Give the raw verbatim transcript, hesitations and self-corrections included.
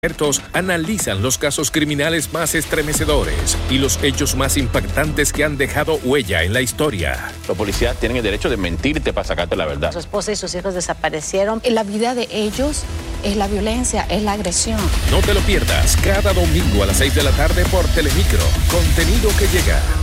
Expertos analizan los casos criminales más estremecedores y los hechos más impactantes que han dejado huella en la historia. Los policías tienen el derecho de mentirte para sacarte la verdad. Su esposa y sus hijos desaparecieron. La vida de ellos es la violencia, es la agresión. No te lo pierdas cada domingo a las seis de la tarde por Telemicro. Contenido que llega.